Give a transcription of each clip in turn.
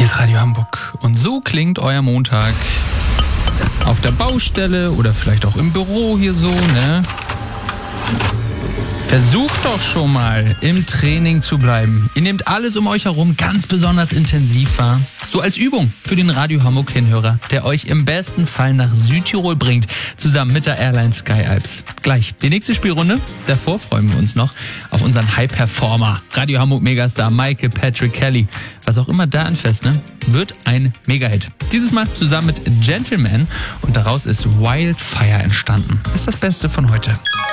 ist Radio Hamburg. Und so klingt euer Montag auf der Baustelle oder vielleicht auch im Büro hier so, ne? Versucht doch schon mal im Training zu bleiben. Ihr nehmt alles um euch herum ganz besonders intensiv wahr. So als Übung für den Radio Hamburg Hinhörer, der euch im besten Fall nach Südtirol bringt, zusammen mit der Airline Sky Alps. Gleich die nächste Spielrunde. Davor freuen wir uns noch auf unseren High-Performer, Radio Hamburg Megastar Michael Patrick Kelly. Was auch immer da anfasst, ne, wird ein Mega-Hit. Dieses Mal zusammen mit Gentleman und daraus ist Wildfire entstanden. Ist das Beste von heute.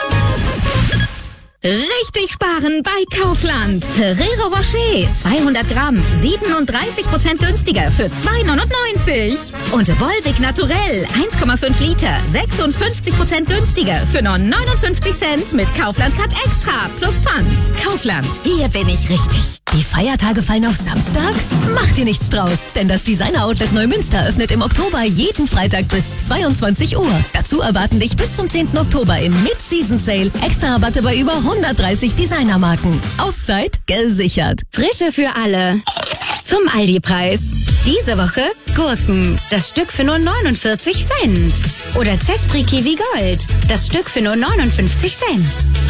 Richtig sparen bei Kaufland. Ferrero Rocher, 200 Gramm, 37% günstiger für 2,99. Und Volvic Naturell, 1,5 Liter, 56% günstiger für nur 59 Cent mit Kaufland Card Extra plus Pfand. Kaufland, hier bin ich richtig. Die Feiertage fallen auf Samstag? Mach dir nichts draus, denn das Designer-Outlet Neumünster öffnet im Oktober jeden Freitag bis 22 Uhr. Dazu erwarten dich bis zum 10. Oktober im Mid-Season-Sale Extra-Rabatte bei über 130 Designermarken. Auszeit gesichert. Frische für alle. Zum Aldi-Preis. Diese Woche Gurken. Das Stück für nur 49 Cent. Oder Zespri Kiwi Gold. Das Stück für nur 59 Cent.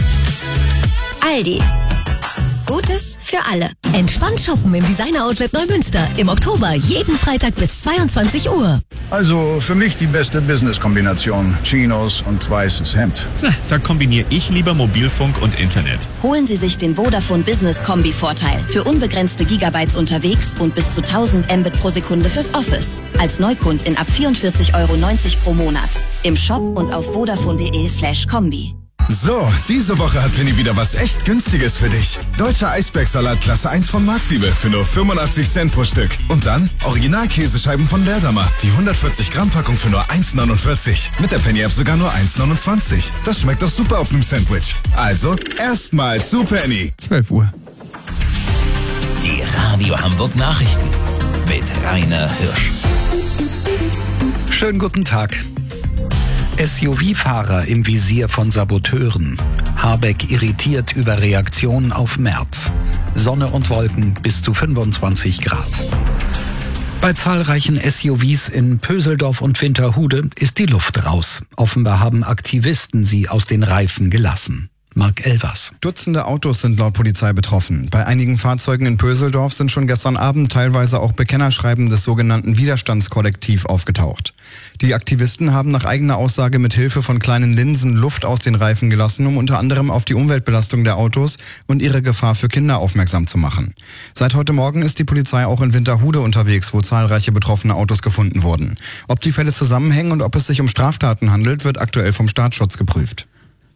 Aldi. Gutes für alle. Entspannt shoppen im Designer-Outlet Neumünster. Im Oktober jeden Freitag bis 22 Uhr. Also für mich die beste Business-Kombination. Chinos und weißes Hemd. Da kombiniere ich lieber Mobilfunk und Internet. Holen Sie sich den Vodafone Business Kombi-Vorteil für unbegrenzte Gigabytes unterwegs und bis zu 1000 Mbit pro Sekunde fürs Office. Als Neukundin ab 44,90 € pro Monat. Im Shop und auf vodafone.de/kombi. So, diese Woche hat Penny wieder was echt Günstiges für dich. Deutscher Eisbergsalat Klasse 1 von Marktliebe für nur 85 Cent pro Stück. Und dann Original-Käsescheiben von Berdamer. Die 140 Gramm Packung für nur 1,49. Mit der Penny-App sogar nur 1,29. Das schmeckt doch super auf einem Sandwich. Also, erstmal zu Penny. 12 Uhr. Die Radio Hamburg Nachrichten mit Rainer Hirsch. Schönen guten Tag. SUV-Fahrer im Visier von Saboteuren. Habeck irritiert über Reaktion auf Merz. Sonne und Wolken bis zu 25 Grad. Bei zahlreichen SUVs in Pöseldorf und Winterhude ist die Luft raus. Offenbar haben Aktivisten sie aus den Reifen gelassen. Mark Elvers. Dutzende Autos sind laut Polizei betroffen. Bei einigen Fahrzeugen in Pöseldorf sind schon gestern Abend teilweise auch Bekennerschreiben des sogenannten Widerstandskollektiv aufgetaucht. Die Aktivisten haben nach eigener Aussage mit Hilfe von kleinen Linsen Luft aus den Reifen gelassen, um unter anderem auf die Umweltbelastung der Autos und ihre Gefahr für Kinder aufmerksam zu machen. Seit heute Morgen ist die Polizei auch in Winterhude unterwegs, wo zahlreiche betroffene Autos gefunden wurden. Ob die Fälle zusammenhängen und ob es sich um Straftaten handelt, wird aktuell vom Staatsschutz geprüft.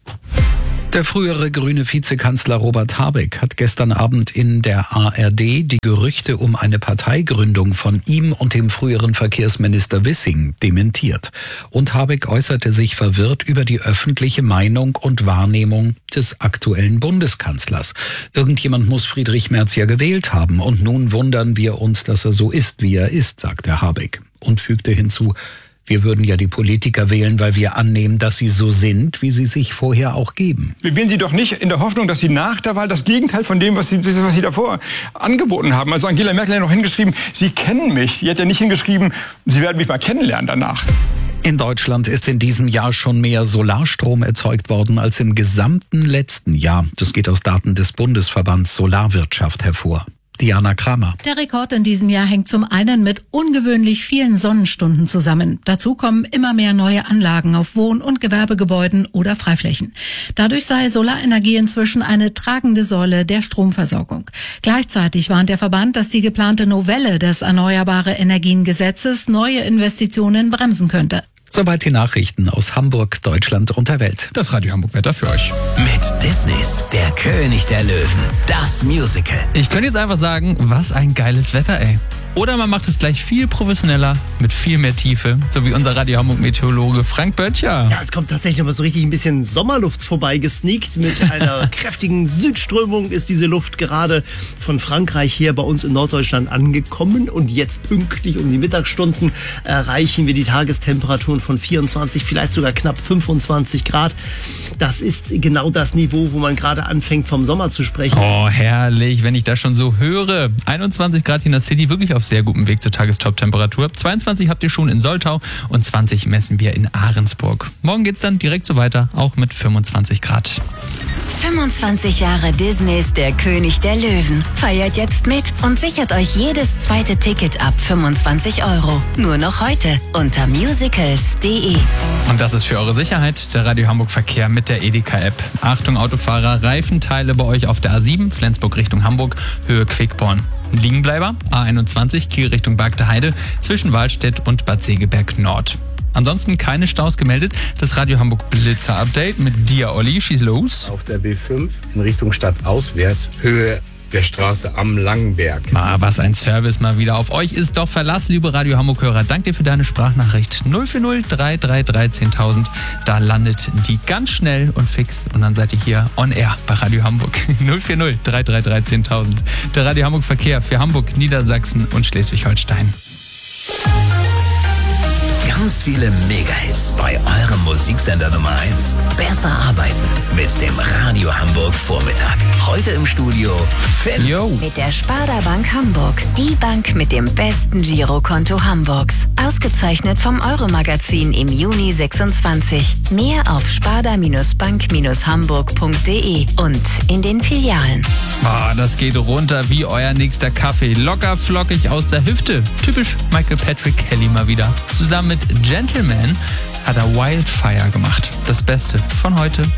Der frühere grüne Vizekanzler Robert Habeck hat gestern Abend in der ARD die Gerüchte um eine Parteigründung von ihm und dem früheren Verkehrsminister Wissing dementiert. Und Habeck äußerte sich verwirrt über die öffentliche Meinung und Wahrnehmung des aktuellen Bundeskanzlers. Irgendjemand muss Friedrich Merz ja gewählt haben und nun wundern wir uns, dass er so ist, wie er ist, sagte Habeck und fügte hinzu: Wir würden ja die Politiker wählen, weil wir annehmen, dass sie so sind, wie sie sich vorher auch geben. Wir wählen sie doch nicht in der Hoffnung, dass sie nach der Wahl das Gegenteil von dem, was sie davor angeboten haben. Also Angela Merkel hat noch hingeschrieben, Sie kennen mich. Sie hat ja nicht hingeschrieben, Sie werden mich mal kennenlernen danach. In Deutschland ist in diesem Jahr schon mehr Solarstrom erzeugt worden als im gesamten letzten Jahr. Das geht aus Daten des Bundesverbands Solarwirtschaft hervor. Diana Kramer. Der Rekord in diesem Jahr hängt zum einen mit ungewöhnlich vielen Sonnenstunden zusammen. Dazu kommen immer mehr neue Anlagen auf Wohn- und Gewerbegebäuden oder Freiflächen. Dadurch sei Solarenergie inzwischen eine tragende Säule der Stromversorgung. Gleichzeitig warnt der Verband, dass die geplante Novelle des Erneuerbare Energien-Gesetzes neue Investitionen bremsen könnte. Soweit die Nachrichten aus Hamburg, Deutschland und der Welt. Das Radio Hamburg Wetter für euch. Mit Disneys Der König der Löwen. Das Musical. Ich könnte jetzt einfach sagen, was ein geiles Wetter, ey. Oder man macht es gleich viel professioneller, mit viel mehr Tiefe, so wie unser Radio Hamburg Meteorologe Frank Böttcher. Ja, es kommt tatsächlich mal so richtig ein bisschen Sommerluft vorbei gesneakt. Mit einer kräftigen Südströmung ist diese Luft gerade von Frankreich her bei uns in Norddeutschland angekommen. Und jetzt pünktlich um die Mittagsstunden erreichen wir die Tagestemperaturen von 24, vielleicht sogar knapp 25 Grad. Das ist genau das Niveau, wo man gerade anfängt vom Sommer zu sprechen. Oh, herrlich, wenn ich das schon so höre. 21 Grad hier in der City, wirklich auf auf sehr gutem Weg zur Tagestop-Temperatur. 22 habt ihr schon in Soltau und 20 messen wir in Ahrensburg. Morgen geht's dann direkt so weiter, auch mit 25 Grad. 25 Jahre Disneys Der König der Löwen. Feiert jetzt mit und sichert euch jedes zweite Ticket ab 25 €. Nur noch heute unter musicals.de. Und das ist für eure Sicherheit der Radio Hamburg Verkehr mit der Edeka-App. Achtung Autofahrer, Reifenteile bei euch auf der A7, Flensburg Richtung Hamburg, Höhe Quickborn. Liegenbleiber, A21, Kiel Richtung Bargte Heide, zwischen Wahlstedt und Bad Segeberg Nord. Ansonsten keine Staus gemeldet. Das Radio Hamburg Blitzer-Update mit dir, Olli. Schieß los. Auf der B5 in Richtung Stadt auswärts, Höhe der Straße am Langenberg. Was ein Service mal wieder. Auf euch ist doch Verlass, liebe Radio Hamburg-Hörer. Dank dir für deine Sprachnachricht. 040 333 10.000. Da landet die ganz schnell und fix. Und dann seid ihr hier on air bei Radio Hamburg. 040 333 10.000. Der Radio Hamburg Verkehr für Hamburg, Niedersachsen und Schleswig-Holstein. Ganz viele Mega-Hits bei eurem Musiksender Nummer 1. Besser arbeiten mit dem Radio Hamburg Vormittag. Heute im Studio Finn. Mit der Sparda Bank Hamburg. Die Bank mit dem besten Girokonto Hamburgs. Ausgezeichnet vom Euro-Magazin im Juni 26. Mehr auf sparda-bank-hamburg.de und in den Filialen. Das geht runter wie euer nächster Kaffee. Locker flockig aus der Hüfte. Typisch Michael Patrick Kelly mal wieder. Zusammen mit Gentleman hat er Wildfire gemacht. Das Beste von heute